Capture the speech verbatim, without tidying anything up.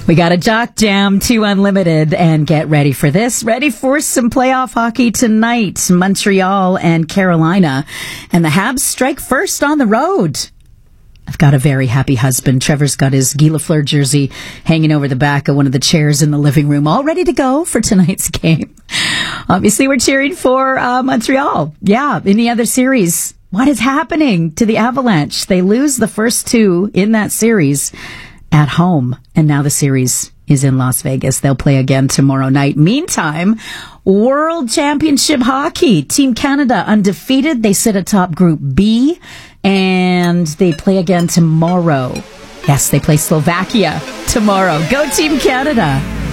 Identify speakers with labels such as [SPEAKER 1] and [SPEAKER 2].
[SPEAKER 1] We got a Jock Jam to Unlimited, and get ready for this. Ready for some playoff hockey tonight. Montreal and Carolina. And the Habs strike first on the road. I've got a very happy husband. Trevor's got his Guy Lafleur jersey hanging over the back of one of the chairs in the living room, all ready to go for tonight's game. Obviously, we're cheering for uh, Montreal. Yeah, in the other series. What is happening to the Avalanche? They lose the first two in that series at home, and now the series is in Las Vegas. They'll play again tomorrow night. Meantime, World Championship Hockey. Team Canada undefeated. They sit atop Group B, and they play again tomorrow. Yes, they play Slovakia tomorrow. Go Team Canada.